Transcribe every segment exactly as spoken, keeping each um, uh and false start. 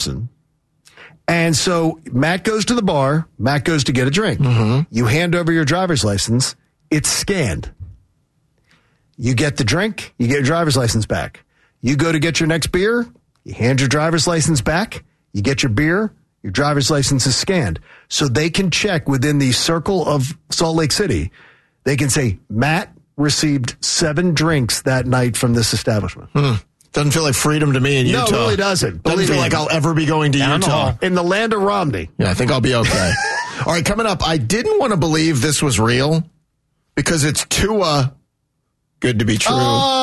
Robertson. And so Matt goes to the bar. Matt goes to get a drink. Mm-hmm. You hand over your driver's license. It's scanned. You get the drink. You get your driver's license back. You go to get your next beer. You hand your driver's license back. You get your beer. Your driver's license is scanned. So they can check within the circle of Salt Lake City. They can say, Matt received seven drinks that night from this establishment. Hmm. Doesn't feel like freedom to me in Utah. No, it really doesn't. Doesn't Believe feel me. like I'll ever be going to Down Utah. In the land of Romney. Yeah, I think I'll be okay. All right, coming up, I didn't want to believe this was real because it's Tua good to be true.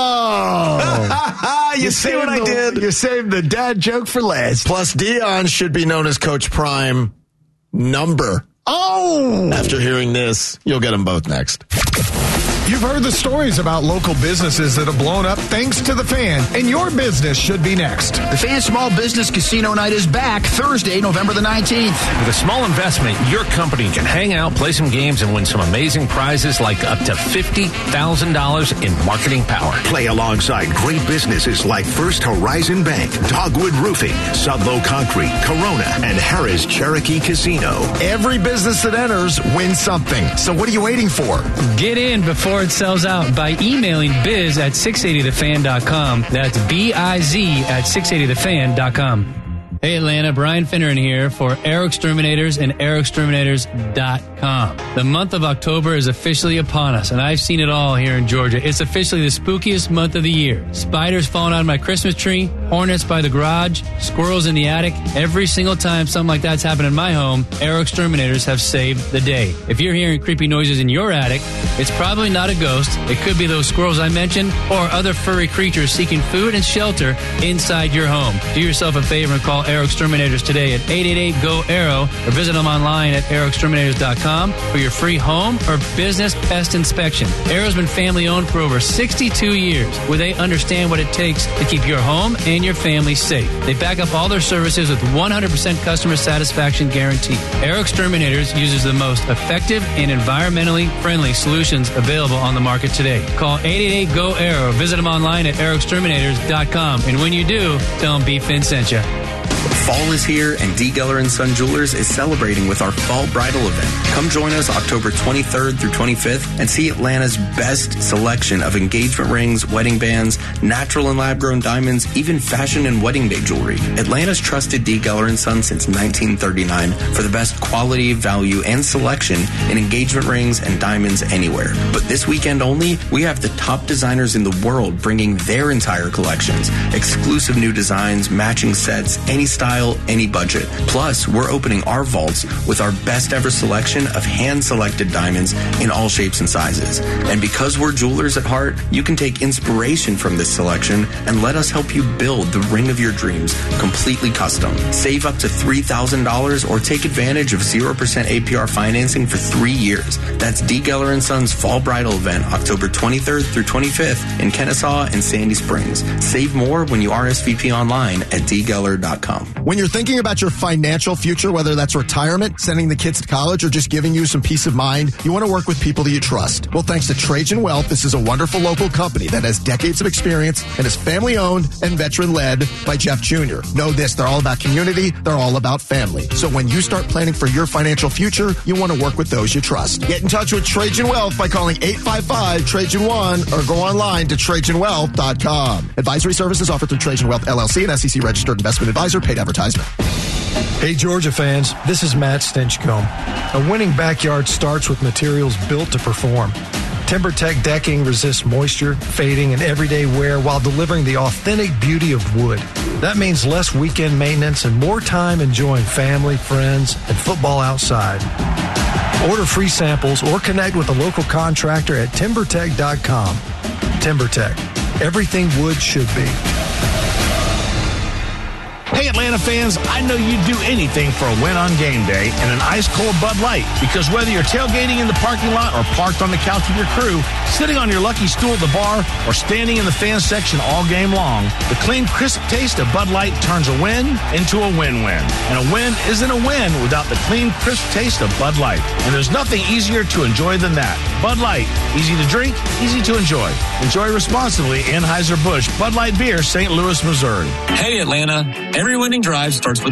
Oh! you, you see what I the, did? You saved the dad joke for last. Plus, Dion should be known as Coach Prime number. Oh! After hearing this, you'll get them both next. You've heard the stories about local businesses that have blown up thanks to The Fan, and your business should be next. The Fan Small Business Casino Night is back Thursday, November the nineteenth. With a small investment, your company can hang out, play some games, and win some amazing prizes like up to fifty thousand dollars in marketing power. Play alongside great businesses like First Horizon Bank, Dogwood Roofing, Sudlow Concrete, Corona, and Harrah's Cherokee Casino. Every business that enters wins something. So what are you waiting for? Get in before it sells out by emailing biz at six eighty the fan dot com. That's B I Z at six eighty the fan dot com. Hey Atlanta, Brian Finneran here for Aero Exterminators and aero exterminators dot com. The month of October is officially upon us, and I've seen it all here in Georgia. It's officially the spookiest month of the year. Spiders falling out of my Christmas tree, hornets by the garage, squirrels in the attic. Every single time something like that's happened in my home, Aero Exterminators have saved the day. If you're hearing creepy noises in your attic, it's probably not a ghost. It could be those squirrels I mentioned or other furry creatures seeking food and shelter inside your home. Do yourself a favor and call Aero Exterminators today at eight eight eight, G O, A R O or visit them online at aero exterminators dot com for your free home or business pest inspection. Aero's been family owned for over sixty-two years, where they understand what it takes to keep your home and your family safe. They back up all their services with one hundred percent customer satisfaction guarantee. Aero Exterminators uses the most effective and environmentally friendly solutions available on the market today. Call eight eight eight, G O, A R O or visit them online at aero exterminators dot com. And when you do, tell them B Fin sent you. Fall is here, and D. Geller and Son Jewelers is celebrating with our Fall Bridal event. Come join us October twenty-third through twenty-fifth and see Atlanta's best selection of engagement rings, wedding bands, natural and lab-grown diamonds, even fashion and wedding day jewelry. Atlanta's trusted D. Geller and Son since nineteen thirty-nine for the best quality, value, and selection in engagement rings and diamonds anywhere. But this weekend only, we have the top designers in the world bringing their entire collections. Exclusive new designs, matching sets, any style, any budget. Plus, we're opening our vaults with our best ever selection of hand-selected diamonds in all shapes and sizes. And because we're jewelers at heart, you can take inspiration from this selection and let us help you build the ring of your dreams completely custom. Save up to three thousand dollars or take advantage of zero percent A P R financing for three years. That's D. Geller and Sons Fall Bridal Event, October twenty-third through twenty-fifth in Kennesaw and Sandy Springs. Save more when you R S V P online at d geller dot com. When you're thinking about your financial future, whether that's retirement, sending the kids to college, or just giving you some peace of mind, you want to work with people that you trust. Well, thanks to Trajan Wealth, this is a wonderful local company that has decades of experience and is family-owned and veteran-led by Jeff Junior Know this, they're all about community, they're all about family. So when you start planning for your financial future, you want to work with those you trust. Get in touch with Trajan Wealth by calling eight five five, Trajan one or go online to trajan wealth dot com. Advisory services offered through Trajan Wealth, L L C, an S E C-registered investment advisor, paid advertisement. Hey, Georgia fans, this is Matt Stinchcomb. A winning backyard starts with materials built to perform. TimberTech decking resists moisture, fading, and everyday wear while delivering the authentic beauty of wood. That means less weekend maintenance and more time enjoying family, friends, and football outside. Order free samples or connect with a local contractor at timber tech dot com. TimberTech, everything wood should be. Hey, Atlanta fans, I know you'd do anything for a win on game day and an ice-cold Bud Light, because whether you're tailgating in the parking lot or parked on the couch with your crew, sitting on your lucky stool at the bar, or standing in the fan section all game long, the clean, crisp taste of Bud Light turns a win into a win-win. And a win isn't a win without the clean, crisp taste of Bud Light. And there's nothing easier to enjoy than that. Bud Light, easy to drink, easy to enjoy. Enjoy responsibly. Anheuser-Busch Bud Light Beer, Saint Louis, Missouri. Hey, Atlanta. Every winning drive starts with